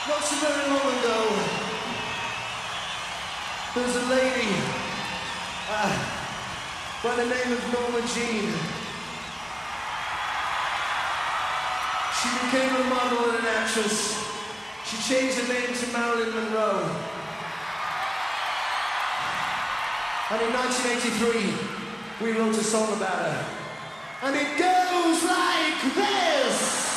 Not so very long ago, there was a lady by the name of Norma Jean. She became a model and an actress. She changed her name to Marilyn Monroe. And in 1983, we wrote a song about her. And it goes like this!